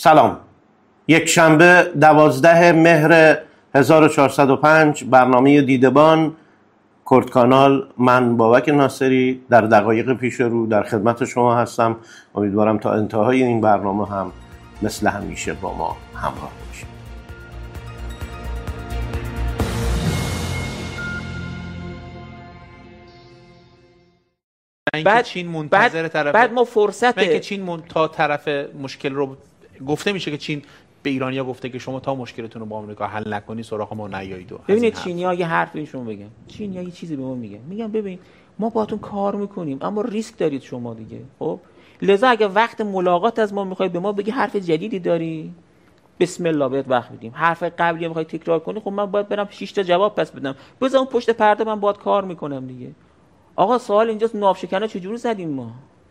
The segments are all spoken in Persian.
سلام. یک شنبه 12 مهر 1405 برنامه دیدبان کرد کانال، من بابک ناصری در دقایق پیش رو در خدمت شما هستم. امیدوارم تا انتهای این برنامه هم مثل همیشه با ما همراه باشید. بعد چین منتظر طرف، بعد ما فرصت که چین تا طرف مشکل رو گفته میشه که چین به ایرانیا گفته که شما تا مشکلتون رو با آمریکا حل نکنی سراغ ما نیایید. ببینید چینی‌ها یه حرف بهشون بگن، چینی‌ها یه چیزی به ما میگن ببین ما باهاتون کار میکنیم اما ریسک دارید شما دیگه. خب لذا اگه وقت ملاقات از ما میخوای به ما بگی حرف جدیدی داری، بسم الله بهت وقت میدیم. حرف قبلی میخوای تکرار کنی، خب من باید برم 6 تا جواب پس بدم، بذار اون پشت پرده من باهات کار میکنم دیگه. آقا سوال اینجاست ناوشکنه چجوری زدیم ما؟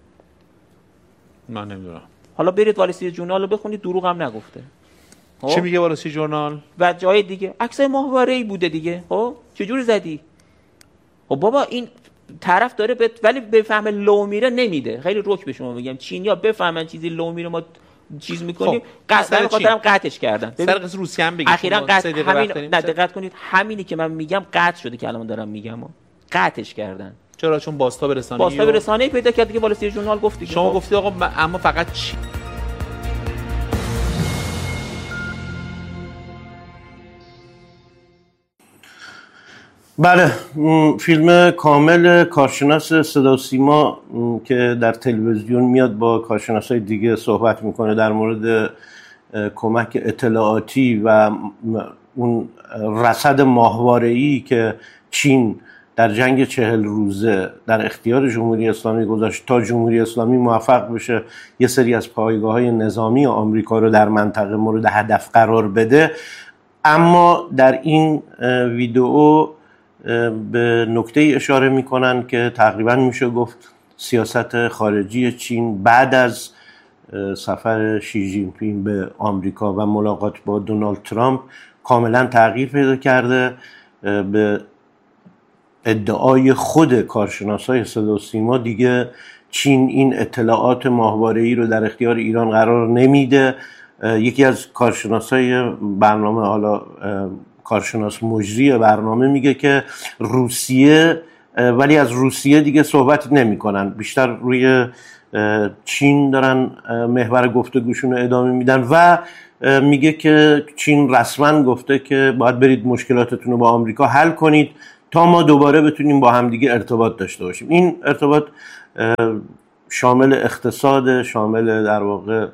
من نمیدونم. حالا برید والسی جورنال رو بخونید، دروغ هم نگفته. چی میگه والسی جورنال؟ و جای دیگه عکسای ماهواره‌ای بوده دیگه. خب چجوری زدی؟ خب بابا این طرف داره ولی بفهمه لو میره نمیده. خیلی رک به شما میگم چینیا بفهمن چیزی لو میره ما چیز میکنیم. قطعا خاطرم قطعش کردن. سر قصه روسیه هم بگید اخیراً همین دقت کنید، همینی که من میگم قطع شده که الان دارم میگم قطعش کردن. چرا؟ چون بازتاب رسانه‌ای پیدا کرد دیگه. والسی جورنال گفت دیگه. شما گفتی آقا اما فقط چی؟ بله، فیلم کامل کارشناس صدا و سیما که در تلویزیون میاد با کارشناسای دیگه صحبت میکنه در مورد کمک اطلاعاتی و اون رصد ماهواره‌ای که چین در جنگ 40 روزه در اختیار جمهوری اسلامی گذاشت تا جمهوری اسلامی موفق بشه یه سری از پایگاه‌های نظامی آمریکا رو در منطقه مورد هدف قرار بده. اما در این ویدئو به نکته اشاره میکنن که تقریبا میشه گفت سیاست خارجی چین بعد از سفر شی جین پینگ به آمریکا و ملاقات با دونالد ترامپ کاملا تغییر پیدا کرده. به ادعای خود کارشناسای صدا و سیما دیگه چین این اطلاعات ماهواره‌ای رو در اختیار ایران قرار نمیده. یکی از کارشناسای برنامه، حالا کارشناس مجری برنامه، میگه که روسیه، ولی از روسیه دیگه صحبت نمی کنن، بیشتر روی چین دارن محور گفتگوشون رو ادامه میدن و میگه که چین رسما گفته که باید برید مشکلاتتون رو با آمریکا حل کنید تا ما دوباره بتونیم با همدیگه ارتباط داشته باشیم. این ارتباط شامل اقتصاد، شامل در واقع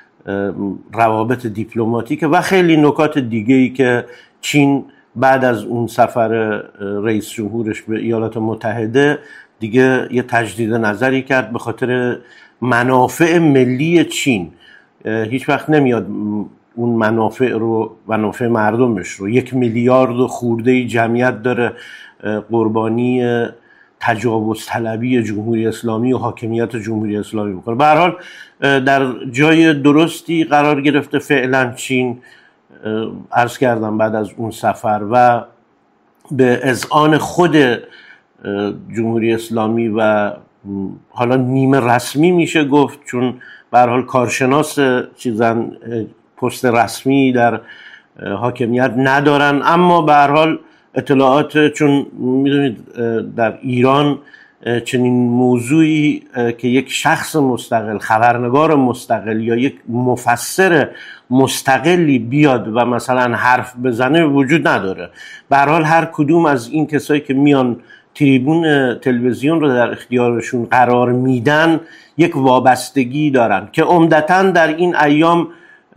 روابط دیپلماتیک و خیلی نکات دیگه‌ای که چین بعد از اون سفر رئیس جمهورش به ایالات متحده دیگه یه تجدید نظری کرد به خاطر منافع ملی چین. هیچ وقت نمیاد اون منافع مردمش رو، 1 میلیارد خورده جمعیت داره قربانی تجاوز طلبی جمهوری اسلامی و حاکمیت جمهوری اسلامی میکنه. به هر حال در جای درستی قرار گرفته فعلا چین، عرض کردم بعد از اون سفر و به اذعان خود جمهوری اسلامی و حالا نیمه رسمی میشه گفت، چون به هر حال کارشناس چیزن پست رسمی در حاکمیت ندارن، اما به هر حال اطلاعات، چون میدونید در ایران چنین موضوعی که یک شخص مستقل، خبرنگار مستقل یا یک مفسر مستقلی بیاد و مثلا حرف بزنه وجود نداره. به هر حال هر کدوم از این کسایی که میان تریبون تلویزیون رو در اختیارشون قرار میدن یک وابستگی دارن که عمدتاً در این ایام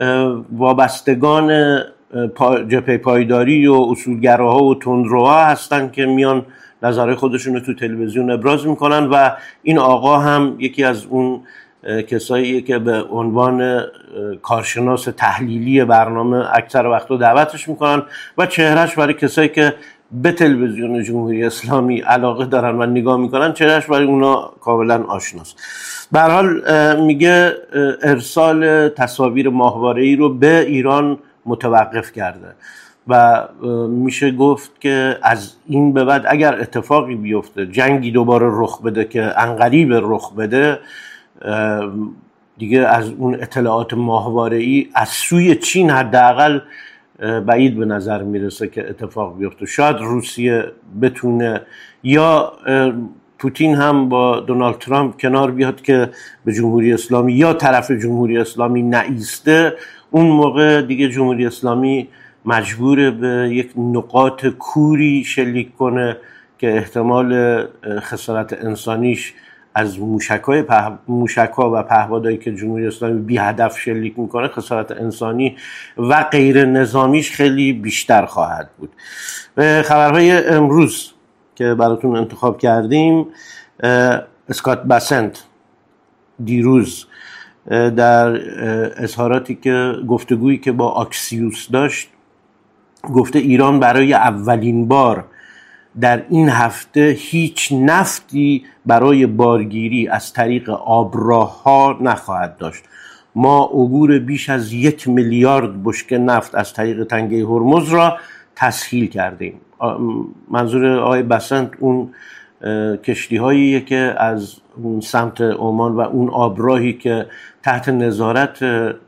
وابستگان جبهه پایداری و اصولگراها و تندروها هستن که میان نظر خودشون رو تو تلویزیون ابراز میکنن و این آقا هم یکی از اون کساییه که به عنوان کارشناس تحلیلی برنامه اکثر وقتا دعوتش میکنن و چهرهش برای کسایی که به تلویزیون جمهوری اسلامی علاقه دارن و نگاه میکنن چهرهش برای اونا کاملا آشناست. به هر حال میگه ارسال تصاویر ماهواره‌ای رو به ایران متوقف کرده و میشه گفت که از این به بعد اگر اتفاقی بیفته، جنگی دوباره رخ بده که عنقریب رخ بده، دیگه از اون اطلاعات ماهواره‌ای از سوی چین حداقل بعید به نظر میرسه که اتفاق بیفته. شاید روسیه بتونه یا پوتین هم با دونالد ترامپ کنار بیاد که به جمهوری اسلامی یا طرف جمهوری اسلامی نایسته، اون موقع دیگه جمهوری اسلامی مجبور به یک نقاط کوری شلیک کنه که احتمال خسارت انسانیش از موشک‌ها و پهپادهایی که جمهوری اسلامی بی هدف شلیک میکنه، خسارت انسانی و غیر نظامیش خیلی بیشتر خواهد بود. خبرهای امروز که براتون انتخاب کردیم، اسکات بسنت دیروز در اظهاراتی که گفتگویی که با آکسیوس داشت گفته ایران برای اولین بار در این هفته هیچ نفتی برای بارگیری از طریق آبراه‌ها نخواهد داشت. ما عبور بیش از 1 میلیارد بشکه نفت از طریق تنگه هرمز را تسهیل کردیم. منظور آقای بسنت اون کشتی هاییه که از اون سمت عمان و اون آبراهی که تحت نظارت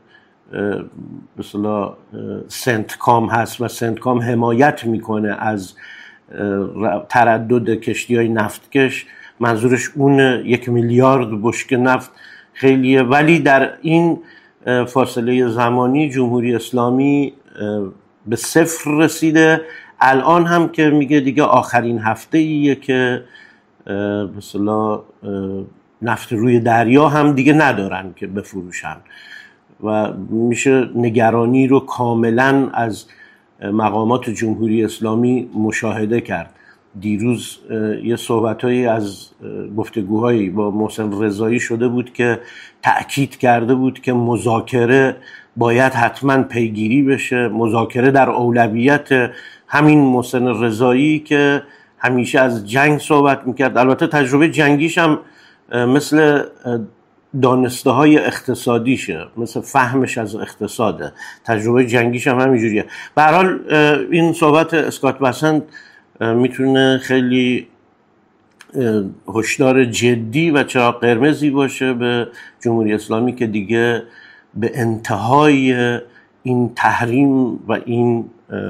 مثلا سنتکام هست و سنتکام حمایت میکنه از تردد کشتی های نفتکش، منظورش اون 1 میلیارد بشکه نفت خیلیه. ولی در این فاصله زمانی جمهوری اسلامی به 0 رسیده. الان هم که میگه دیگه آخرین هفته ایه که مثلا نفت روی دریا هم دیگه ندارن که بفروشن و میشه نگرانی رو کاملا از مقامات جمهوری اسلامی مشاهده کرد. دیروز یه صحبتایی از گفتگوهایی با محسن رضایی شده بود که تأکید کرده بود که مذاکره باید حتما پیگیری بشه، مذاکره در اولویت. همین محسن رضایی که همیشه از جنگ صحبت میکرد، البته تجربه جنگیش هم مثل دانسته های اقتصادیشه، مثل فهمش از اقتصاده، تجربه جنگیش هم همینجوریه. به هر حال این صحبت اسکات بسنت میتونه خیلی هشدار جدی و چراغ قرمزی باشه به جمهوری اسلامی که دیگه به انتهای این تحریم و این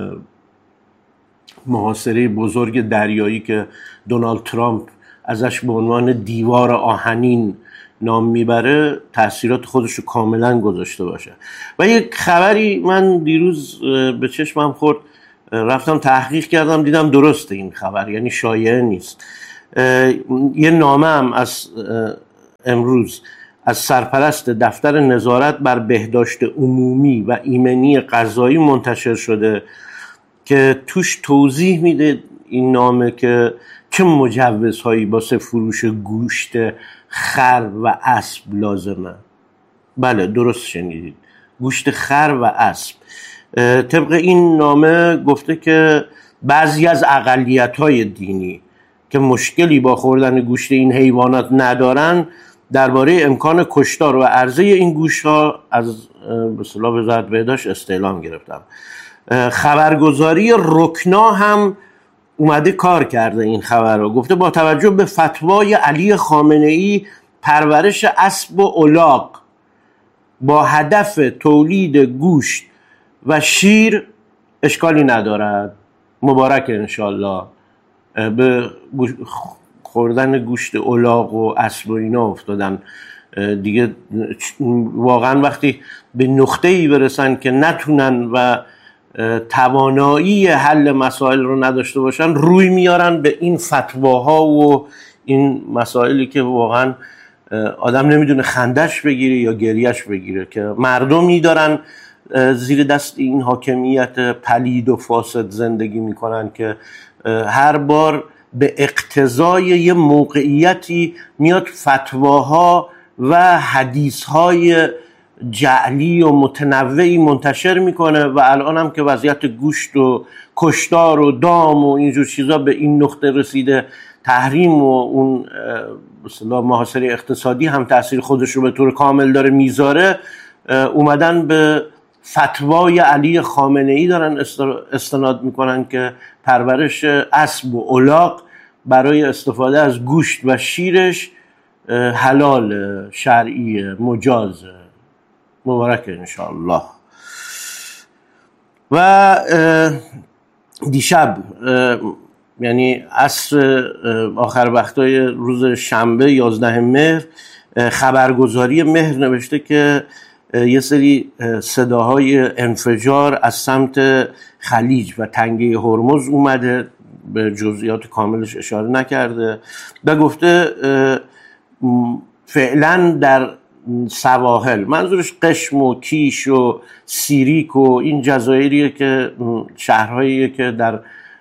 محاصره بزرگ دریایی که دونالد ترامپ ازش به عنوان دیوار آهنین نام میبره تأثیرات خودش رو کاملا گذاشته باشه. و یک خبری من دیروز به چشمم خورد، رفتم تحقیق کردم، دیدم درسته این خبر، یعنی شایعه نیست. یه نامه هم از امروز از سرپرست دفتر نظارت بر بهداشت عمومی و ایمنی غذایی منتشر شده که توش توضیح میده این نامه که چه مجوزهایی واسه فروش گوشت خر و اسب لازمه. بله درست شنیدید، گوشت خر و اسب. طبق این نامه گفته که بعضی از اقلیت‌های دینی که مشکلی با خوردن گوشت این حیوانات ندارن درباره امکان کشتار و عرضه این گوشت‌ها از مثلا وزارت بهداشت استعلام گرفتم. خبرگزاری رکنا هم اومده کار کرده این خبر رو، گفته با توجه به فتوای علی خامنه‌ای پرورش اسب و الاغ با هدف تولید گوشت و شیر اشکالی ندارد. مبارک انشالله به خوردن گوشت الاغ و اسب و اینا افتادن دیگه. واقعا وقتی به نقطه‌ای برسن که نتونن و توانایی حل مسائل رو نداشته باشن، روی میارن به این فتواها و این مسائلی که واقعا آدم نمیدونه خندش بگیره یا گریش بگیره، که مردمی دارن زیر دست این حاکمیت پلید و فاسد زندگی میکنن که هر بار به اقتضای یه موقعیتی میاد فتواها و حدیثهای جعلی و متنوعی منتشر میکنه و الان هم که وضعیت گوشت و کشتار و دام و اینجور چیزا به این نقطه رسیده، تحریم و اون مثلا محاصره اقتصادی هم تأثیر خودش رو به طور کامل داره میذاره، اومدن به فتوای علی خامنه‌ای دارن استناد میکنن که پرورش اسب و الاغ برای استفاده از گوشت و شیرش حلال، شرعی، مجاز، مبارک انشاءالله. و دیشب یعنی عصر آخر وقتای روز شنبه 11 مهر خبرگزاری مهر نوشته که یه سری صداهای انفجار از سمت خلیج و تنگه هرمز اومده، به جزئیات کاملش اشاره نکرده و گفته فعلا در سواحل، منظورش قشم و کیش و سیریک و این جزایریه که شهرهاییه که در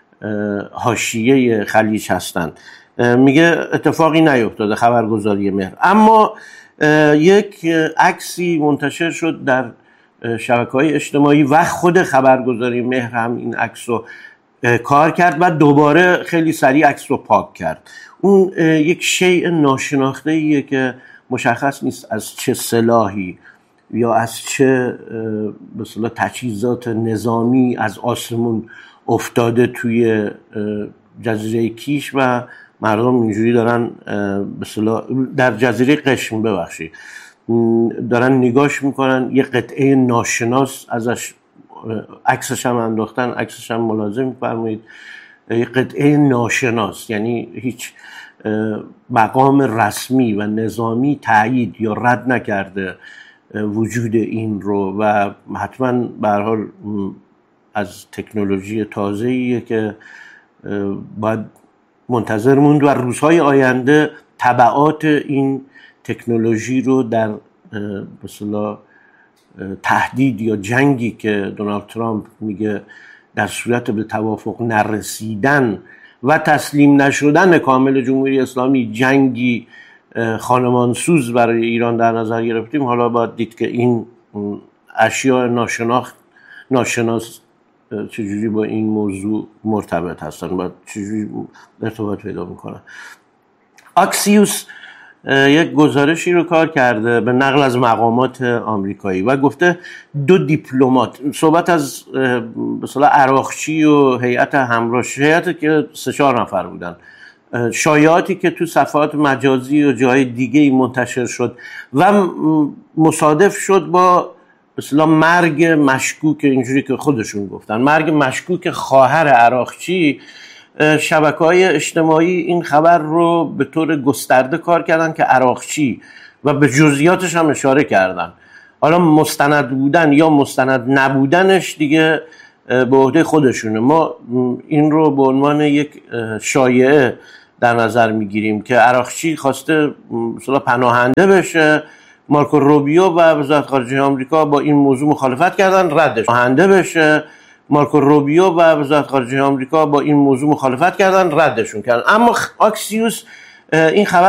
حاشیه خلیج هستن، میگه اتفاقی نیفتاده خبرگزاری مهر. اما یک عکسی منتشر شد در شبکه‌های اجتماعی و خود خبرگزاری مهر هم این عکس رو کار کرد و دوباره خیلی سریع عکس رو پاک کرد. اون یک شیء ناشناخته‌ایه که مشخص نیست از چه سلاحی یا از چه به اصطلاح تجهیزات نظامی از آسمون افتاده توی جزیره کیش و مردم اینجوری دارن به اصطلاح در جزیره قشم ببخشید دارن نگاش میکنن. یه قطعه ناشناس ازش عکسش هم انداختن، عکسش هم ملاحظه میفرمایید، یه قطعه ناشناس، یعنی هیچ مقام رسمی و نظامی تایید یا رد نکرده وجود این رو و حتما به هر حال از تکنولوژی تازه‌ایه که باید منتظر موند و روزهای آینده تبعات این تکنولوژی رو در به اصطلاح تهدید یا جنگی که دونالد ترامپ میگه در صورت به توافق نرسیدن و تسلیم نشدن کامل جمهوری اسلامی جنگی خانمانسوز برای ایران در نظر گرفتیم. حالا باید دید که این اشیاء ناشناس چجوری با این موضوع مرتبط هستن، باید چجوری ارتباط پیدا میکنن. اکسیوس یک گزارشی رو کار کرده به نقل از مقامات آمریکایی و گفته 2 دیپلمات، صحبت از مثلا عراقچی و هیئت همراهش، هیئتی که 3-4 نفر بودن، شایعاتی که تو صفحات مجازی و جای دیگه منتشر شد و مصادف شد با مثلا مرگ مشکوک، اینجوری که خودشون گفتن مرگ مشکوک خواهر عراقچی. شبکه‌های اجتماعی این خبر رو به طور گسترده کار کردن که عراقچی و به جزئیاتش هم اشاره کردن. حالا مستند بودن یا مستند نبودنش دیگه به عهده خودشونه. ما این رو به عنوان یک شایعه در نظر میگیریم که عراقچی خواسته مثلا پناهنده بشه. مارکو روبیو و وزارت خارجه آمریکا با این موضوع مخالفت کردن، ردش پناهنده بشه. مارکو روبیو و وزارت خارجه آمریکا با این موضوع مخالفت کردن، ردشون کردن. اما اکسیوس این خبر